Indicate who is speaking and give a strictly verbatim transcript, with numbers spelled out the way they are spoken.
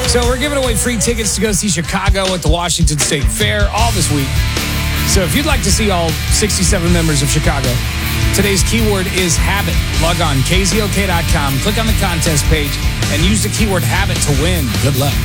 Speaker 1: So we're giving away free tickets to go see Chicago at the Washington State Fair all this week. So if you'd like to see all sixty-seven members of Chicago, today's keyword is habit. Log on K Z O K dot com, click on the contest page, and use the keyword habit to win. Good luck.